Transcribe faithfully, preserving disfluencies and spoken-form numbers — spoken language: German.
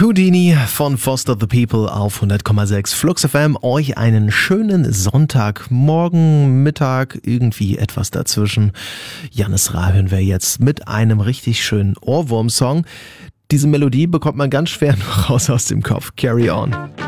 Houdini von Foster the People auf hundert Komma sechs Flux F M. Euch einen schönen Sonntagmorgen, Mittag, irgendwie etwas dazwischen. Janis Ra hören wir jetzt mit einem richtig schönen Ohrwurm-Song. Diese Melodie bekommt man ganz schwer noch raus aus dem Kopf. Carry on.